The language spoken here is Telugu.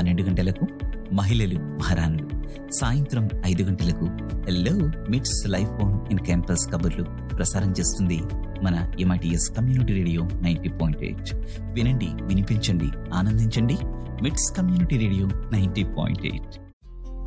12 గంటలకు మహిళలు మహారాణులు, సాయంత్రం 5 గంటలకు హలో మిట్స్ లైఫ్ ఆన్ ఇన్ క్యాంపస్ కబుర్లు ప్రసారం చేస్తుంది మన MITS కమ్యూనిటీ రేడియో 90.8. వినండి, వినిపించండి, ఆనందించండి. మిట్స్ కమ్యూనిటీ రేడియో 90.8.